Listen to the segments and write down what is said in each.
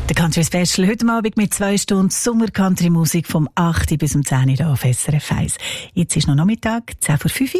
Der Country Special heute Abend mit 2 Stunden Sommer-Country-Musik vom 8 bis um 10 Uhr auf SRF 1. Jetzt ist noch Nachmittag, 10 vor 5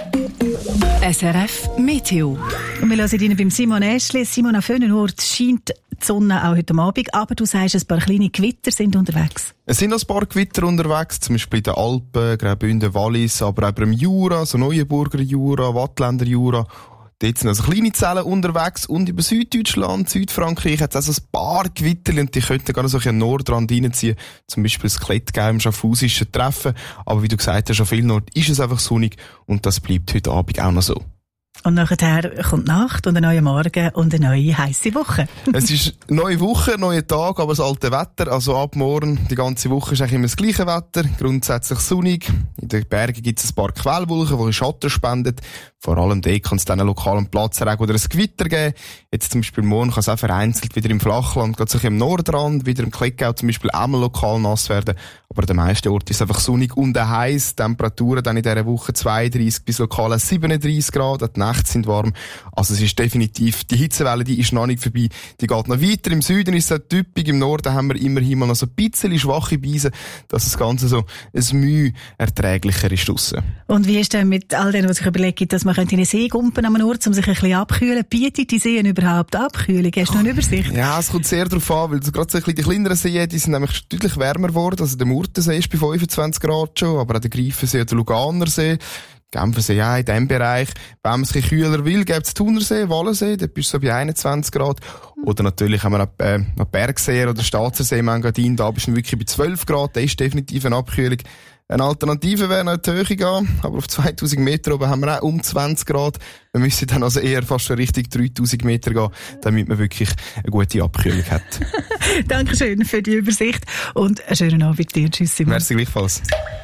Uhr. SRF Meteo. Und wir hören Ihnen beim Simon Äschli. Simon, an vielen Orten scheint die Sonne auch heute Abend, aber du sagst, ein paar kleine Gewitter sind unterwegs. Es sind noch ein paar Gewitter unterwegs, zum Beispiel in den Alpen, Graubünden, Wallis, aber auch im Jura, so Neuenburger Jura, Wattländer Jura. Dort sind also kleine Zellen unterwegs und über Süddeutschland, Südfrankreich hat es also ein paar Gewitter und die könnten gar noch so ein Nordrand reinziehen. Zum Beispiel das Klettgau im Schaffhausischen Treffen. Aber wie du gesagt hast, an vielen Orten ist es einfach sonnig und das bleibt heute Abend auch noch so. Und nachher kommt die Nacht und ein neuer Morgen und eine neue heisse Woche. Es ist eine neue Woche, neuer Tag, aber das alte Wetter. Also ab morgen, die ganze Woche ist eigentlich immer das gleiche Wetter. Grundsätzlich sonnig. In den Bergen gibt es ein paar Quellwolken, die Schatten spenden. Vor allem dort kann es dann einen lokalen Platzregen oder ein Gewitter geben. Jetzt zum Beispiel morgen kann es auch vereinzelt wieder im Flachland, gerade so im Nordrand, wieder im Klettgau zum Beispiel auch mal lokal nass werden. Aber an den meisten Orten ist es einfach sonnig und heiß. Temperaturen dann in dieser Woche 32 bis lokal 37 Grad. Die Nächte sind warm. Also es ist definitiv, die Hitzewelle, die ist noch nicht vorbei. Die geht noch weiter. Im Süden ist es typisch. Im Norden haben wir immerhin mal noch so ein bisschen schwache Beise, dass das Ganze so ein Mühe erträglicher ist draussen. Und wie ist denn mit all denen, was ich überlege, dass man in einen See gumpen an einem Ort, um sich ein bisschen abkühlen? Bietet die Seen überhaupt Abkühlung? Hast du noch eine Übersicht? Ja, es kommt sehr darauf an, weil gerade so ein bisschen die kleineren Seen, die sind nämlich deutlich wärmer geworden. Also der Murtensee ist bei 25 Grad schon, aber auch der Greifensee und der Luganersee. Genfersee, ja, in diesem Bereich. Wenn man es ein bisschen kühler will, gibt es Thunersee, Wallensee, dort bist du so bei 21 Grad. Oder natürlich haben wir noch Bergsee oder Staatsersee, Mangadin, da bist du wirklich bei 12 Grad, da ist definitiv eine Abkühlung. Eine Alternative wäre noch in die Höhe gehen, aber auf 2000 Meter oben haben wir auch um 20 Grad. Wir müssen dann also eher fast schon Richtung 3000 Meter gehen, damit man wirklich eine gute Abkühlung hat. Dankeschön für die Übersicht und einen schönen Abend dir. Tschüss, Simon. Merci gleichfalls.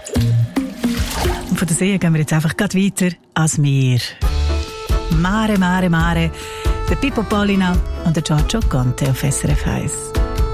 Und von der See gehen wir jetzt einfach grad weiter ans Meer. Mare, Mare, Mare. Der Pippo Pollina und der Giorgio Conte auf SRF 1.